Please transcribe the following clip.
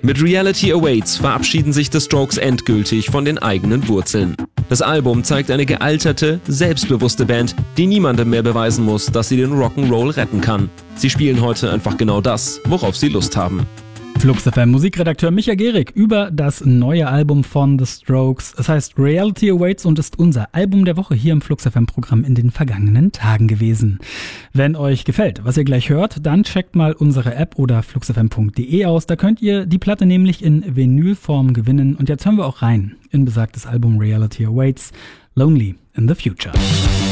Mit Reality Awaits verabschieden sich The Strokes endgültig von den eigenen Wurzeln. Das Album zeigt eine gealterte, selbstbewusste Band, die niemandem mehr beweisen muss, dass sie den Rock'n'Roll retten kann. Sie spielen heute einfach genau das, worauf sie Lust haben. Flux FM Musikredakteur Micha Gehrig über das neue Album von The Strokes. Es heißt Reality Awaits und ist unser Album der Woche hier im Flux FM Programm in den vergangenen Tagen gewesen. Wenn euch gefällt, was ihr gleich hört, dann checkt mal unsere App oder fluxfm.de aus. Da könnt ihr die Platte nämlich in Vinylform gewinnen. Und jetzt hören wir auch rein in besagtes Album Reality Awaits, Lonely in the Future.